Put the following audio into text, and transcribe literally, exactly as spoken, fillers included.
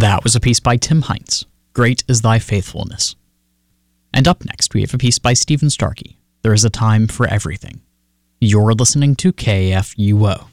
That was a piece by Tim Heinz, Great is Thy Faithfulness. And up next, we have a piece by Stephen Starkey, There is a Time for Everything. You're listening to K F U O.